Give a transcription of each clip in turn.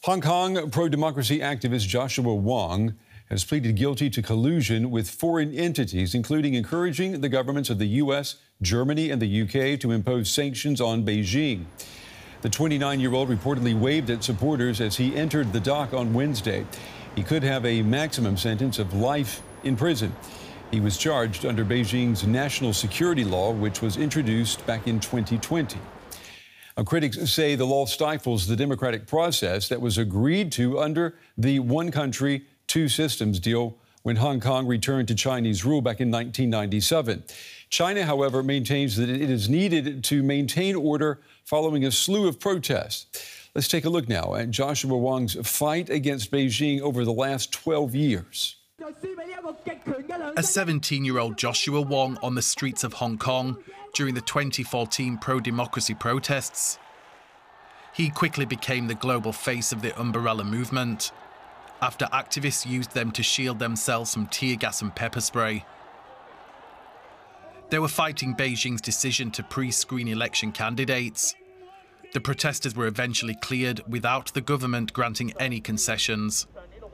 Hong Kong pro-democracy activist Joshua Wong has pleaded guilty to collusion with foreign entities, including encouraging the governments of the U.S., Germany, and the U.K. to impose sanctions on Beijing. The 29-year-old reportedly waved at supporters as he entered the dock on Wednesday. He could have a maximum sentence of life in prison. He was charged under Beijing's national security law, which was introduced back in 2020. Now, critics say the law stifles the democratic process that was agreed to under the one country, two systems deal when Hong Kong returned to Chinese rule back in 1997. China, however, maintains that it is needed to maintain order following a slew of protests. Let's take a look now at Joshua Wong's fight against Beijing over the last 12 years. A 17-year-old Joshua Wong on the streets of Hong Kong during the 2014 pro-democracy protests. He quickly became the global face of the umbrella movement after activists used them to shield themselves from tear gas and pepper spray. They were fighting Beijing's decision to pre-screen election candidates. The protesters were eventually cleared without the government granting any concessions.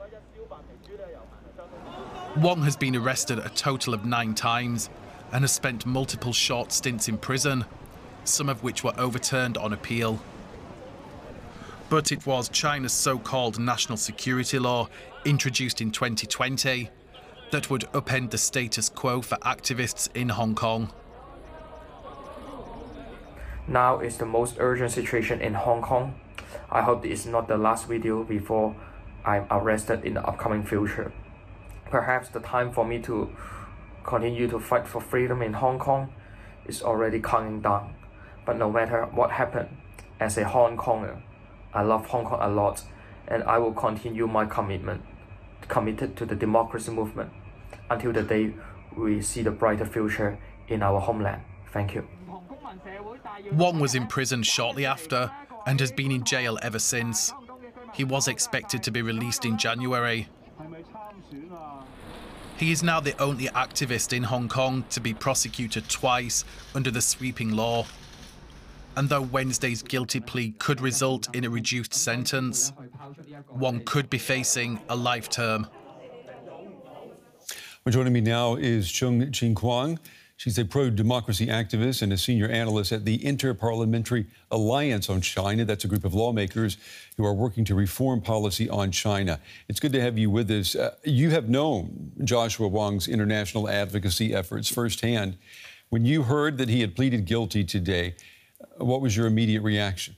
Wong has been arrested a total of 9 times and has spent multiple short stints in prison, some of which were overturned on appeal. But it was China's so-called national security law, introduced in 2020, that would upend the status quo for activists in Hong Kong. Now is the most urgent situation in Hong Kong. I hope this is not the last video before I'm arrested in the upcoming future. Perhaps the time for me to continue to fight for freedom in Hong Kong is already counting down. But no matter what happened, as a Hong Konger, I love Hong Kong a lot, and I will continue my committed to the democracy movement until the day we see the brighter future in our homeland. Thank you. Wong was imprisoned shortly after and has been in jail ever since. He was expected to be released in January. He is now the only activist in Hong Kong to be prosecuted twice under the sweeping law. And though Wednesday's guilty plea could result in a reduced sentence, Wong could be facing a life term. Well, joining me now is Chung Ching-Kwang. She's a pro-democracy activist and a senior analyst at the Inter-Parliamentary Alliance on China. That's a group of lawmakers who are working to reform policy on China. It's good to have you with us. You have known Joshua Wong's international advocacy efforts firsthand. When you heard that he had pleaded guilty today, what was your immediate reaction?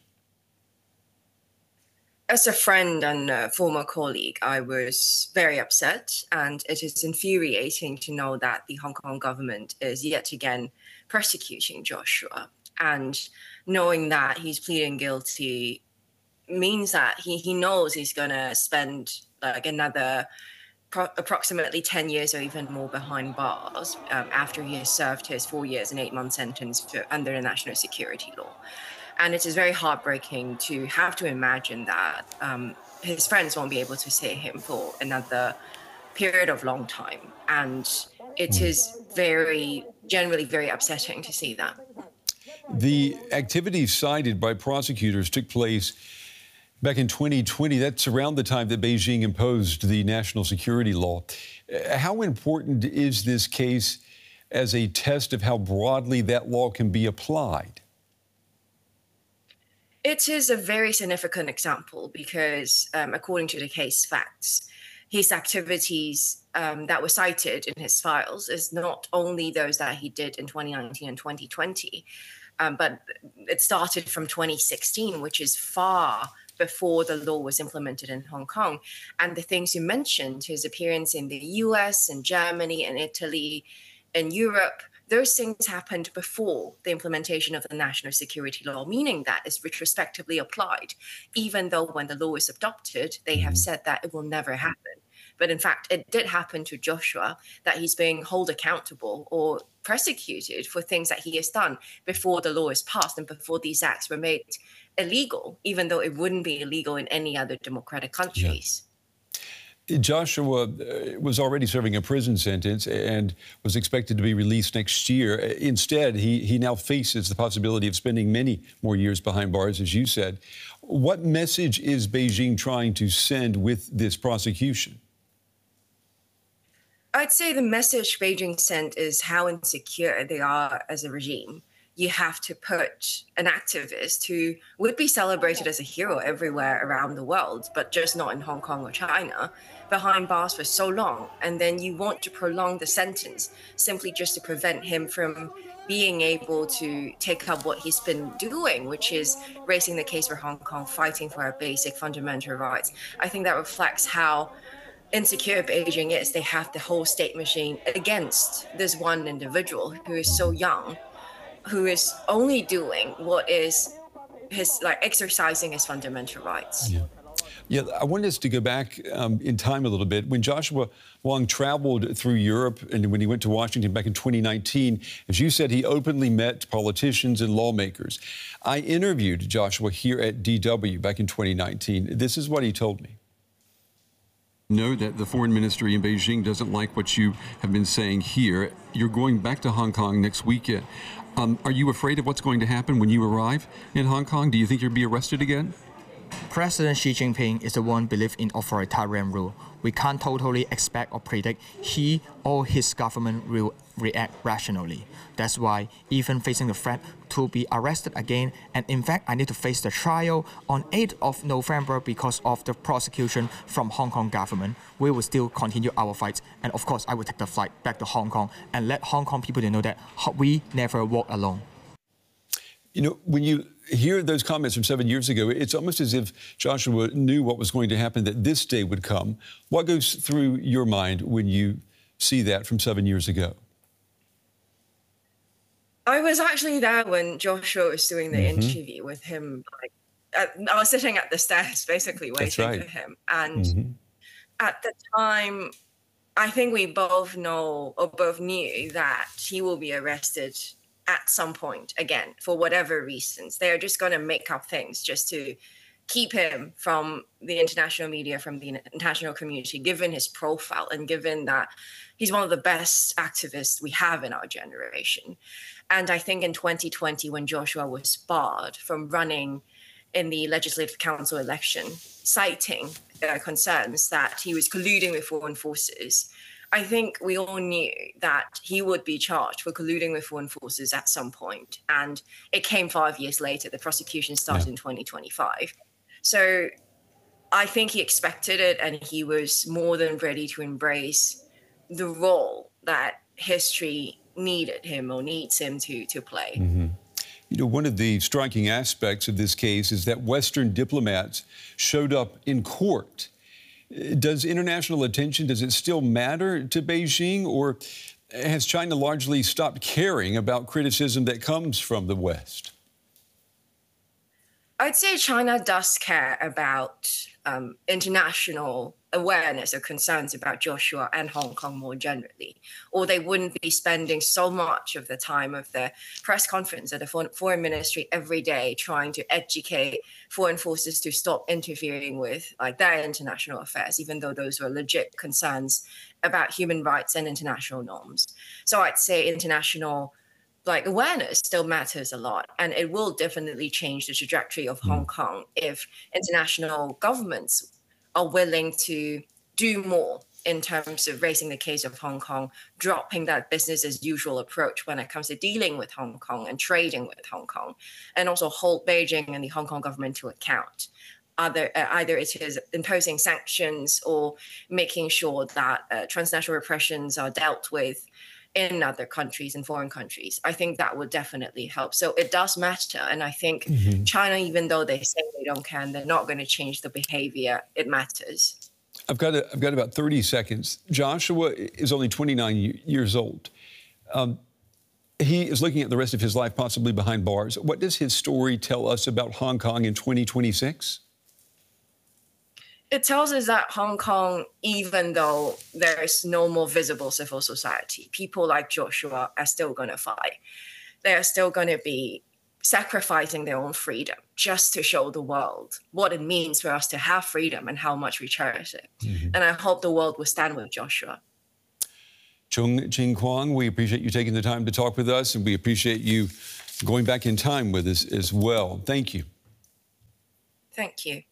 As a friend and a former colleague, I was very upset, and it is infuriating to know that the Hong Kong government is yet again persecuting Joshua. And knowing that he's pleading guilty means that he knows he's going to spend like another approximately 10 years or even more behind bars after he has served his 4 years and 8 month sentence under the national security law. And it is very heartbreaking to have to imagine that his friends won't be able to see him for another period of long time. And it is generally very upsetting to see that. The activities cited by prosecutors took place back in 2020. That's around the time that Beijing imposed the national security law. How important is this case as a test of how broadly that law can be applied? It is a very significant example because, according to the case facts, his activities that were cited in his files is not only those that he did in 2019 and 2020, but it started from 2016, which is far before the law was implemented in Hong Kong. And the things you mentioned, his appearance in the US and Germany and Italy and Europe, those things happened before the implementation of the national security law, meaning that it's retrospectively applied, even though when the law is adopted, they have said that it will never happen. But in fact, it did happen to Joshua, that he's being held accountable or prosecuted for things that he has done before the law is passed and before these acts were made illegal, even though it wouldn't be illegal in any other democratic countries. Yeah. Joshua was already serving a prison sentence and was expected to be released next year. Instead, he now faces the possibility of spending many more years behind bars, as you said. What message is Beijing trying to send with this prosecution? I'd say the message Beijing sent is how insecure they are as a regime. You have to put an activist who would be celebrated as a hero everywhere around the world, but just not in Hong Kong or China, behind bars for so long. And then you want to prolong the sentence simply just to prevent him from being able to take up what he's been doing, which is raising the case for Hong Kong, fighting for our basic fundamental rights. I think that reflects how insecure Beijing is. They have the whole state machine against this one individual who is so young, who is only doing what is his, exercising his fundamental rights. Yeah, I wanted us to go back in time a little bit. When Joshua Wong traveled through Europe and when he went to Washington back in 2019, as you said, he openly met politicians and lawmakers. I interviewed Joshua here at DW back in 2019. This is what he told me. Know that the foreign ministry in Beijing doesn't like what you have been saying here. You're going back to Hong Kong next weekend. Are you afraid of what's going to happen when you arrive in Hong Kong? Do you think you'll be arrested again? President Xi Jinping is the one believe in authoritarian rule. We can't totally expect or predict he or his government will react rationally. That's why even facing the threat to be arrested again, and in fact I need to face the trial on 8th of November because of the prosecution from Hong Kong government, we will still continue our fight. And of course I will take the flight back to Hong Kong and let Hong Kong people to know that we never walk alone. You know, when you hear those comments from 7 years ago, it's almost as if Joshua knew what was going to happen, that this day would come. What goes through your mind when you see that from 7 years ago? I was actually there when Joshua was doing the interview with him. I was sitting at the stairs, basically waiting for him. And at the time, I think we both know or both knew that he will be arrested at some point again, for whatever reasons. They're just going to make up things just to keep him from the international media, from the international community, given his profile and given that he's one of the best activists we have in our generation. And I think in 2020, when Joshua was barred from running in the Legislative Council election, citing concerns that he was colluding with foreign forces, I think we all knew that he would be charged for colluding with foreign forces at some point. And it came 5 years later. The prosecution started in 2025. So I think he expected it, and he was more than ready to embrace the role that history needed him or needs him to play. You know, one of the striking aspects of this case is that Western diplomats showed up in court. Does international attention, does it still matter to Beijing, or has China largely stopped caring about criticism that comes from the West? I'd say China does care about international awareness or concerns about Joshua and Hong Kong more generally, or they wouldn't be spending so much of the time of the press conference at the foreign ministry every day trying to educate foreign forces to stop interfering with their international affairs, even though those were legit concerns about human rights and international norms. So I'd say international awareness still matters a lot, and it will definitely change the trajectory of Hong Kong if international governments are willing to do more in terms of raising the case of Hong Kong, dropping that business as usual approach when it comes to dealing with Hong Kong and trading with Hong Kong, and also hold Beijing and the Hong Kong government to account. Either it is imposing sanctions or making sure that transnational repressions are dealt with in other countries, in foreign countries. I think that would definitely help. So it does matter. And I think China, even though they say they don't care and they're not going to change the behavior, it matters. I've got about 30 seconds. Joshua is only 29 years old. He is looking at the rest of his life possibly behind bars. What does his story tell us about Hong Kong in 2026? It tells us that Hong Kong, even though there is no more visible civil society, people like Joshua are still going to fight. They are still going to be sacrificing their own freedom just to show the world what it means for us to have freedom and how much we cherish it. And I hope the world will stand with Joshua. Chung Ching Kwong, we appreciate you taking the time to talk with us, and we appreciate you going back in time with us as well. Thank you. Thank you.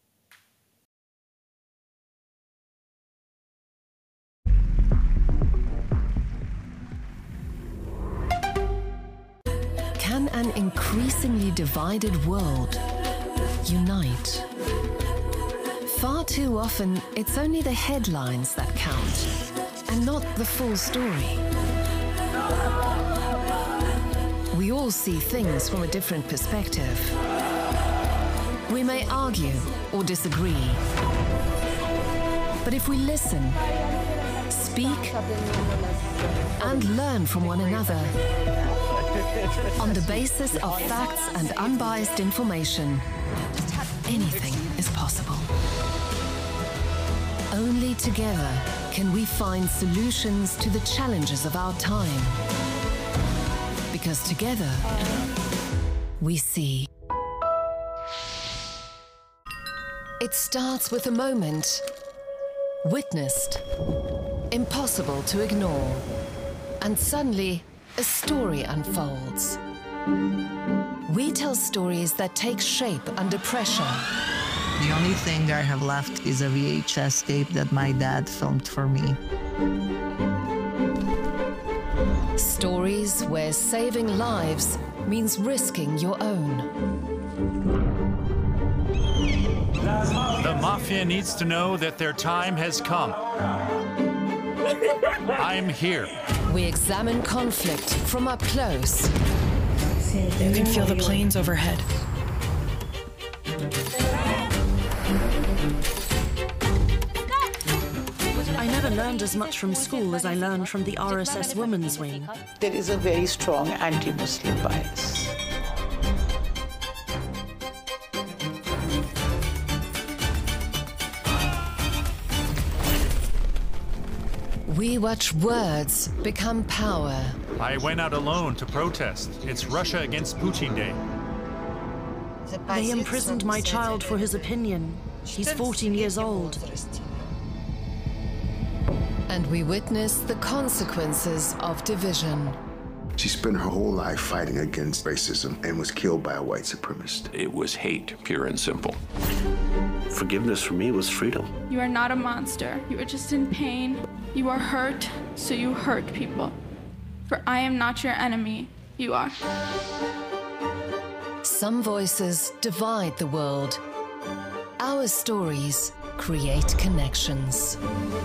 Can an increasingly divided world unite? Far too often, it's only the headlines that count, and not the full story. We all see things from a different perspective. We may argue or disagree, but if we listen, speak, and learn from one another, on the basis of facts and unbiased information, anything is possible. Only together can we find solutions to the challenges of our time. Because together, we see. It starts with a moment, witnessed, impossible to ignore, and suddenly, a story unfolds. We tell stories that take shape under pressure. The only thing I have left is a VHS tape that my dad filmed for me. Stories where saving lives means risking your own. The Mafia needs to know that their time has come. I'm here. We examine conflict from up close. You can feel the planes overhead. I never learned as much from school as I learned from the RSS Women's Wing. There is a very strong anti-Muslim bias. We watch words become power. I went out alone to protest. It's Russia against Putin Day. They imprisoned my child for his opinion. He's 14 years old. And we witness the consequences of division. She spent her whole life fighting against racism and was killed by a white supremacist. It was hate, pure and simple. Forgiveness for me was freedom. You are not a monster. You are just in pain. You are hurt, so you hurt people. For I am not your enemy. You are. Some voices divide the world. Our stories create connections.